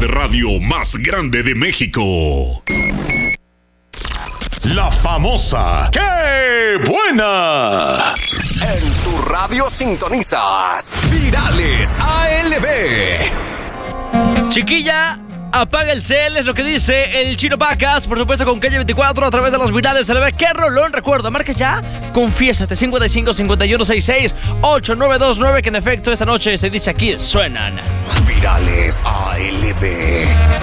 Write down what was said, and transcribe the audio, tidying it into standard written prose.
radio más grande de México. La famosa ¡Qué buena! En tu radio sintonizas Virales ALB. Chiquilla, apaga el cel, es lo que dice el Chino Pacas, por supuesto con Calle 24 a través de las Virales ALB. ¿Qué rolón? Recuerda, marca ya, confiésate, 55 51 66 8929, que en efecto esta noche se dice aquí suenan Virales ALB.